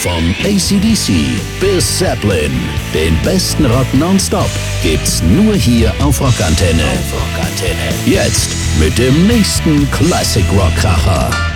Vom AC/DC bis Zeppelin. Den besten Rock nonstop gibt's nur hier auf Rockantenne. Jetzt mit dem nächsten Classic Rock Kracher.